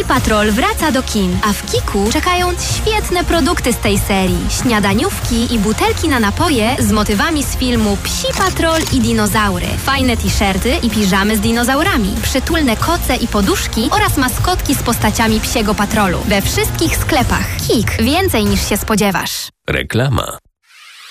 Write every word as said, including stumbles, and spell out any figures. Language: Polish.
Patrol wraca do kin, a w Kiku czekają świetne produkty z tej serii. Śniadaniówki i butelki na napoje z motywami z filmu Psi Patrol i dinozaury. Fajne t-shirty i piżamy z dinozaurami. Przytulne koce i poduszki oraz maskotki z postaciami Psiego Patrolu. We wszystkich sklepach. Kik. Więcej niż się spodziewasz. Reklama.